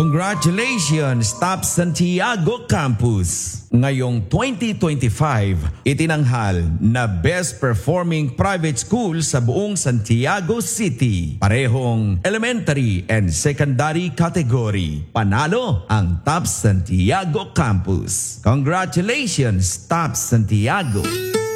Congratulations, Top Santiago Campus! Ngayong 2025, itinanghal na Best Performing Private School sa buong Santiago City. Parehong elementary and secondary category. Panalo ang Top Santiago Campus. Congratulations, Top Santiago!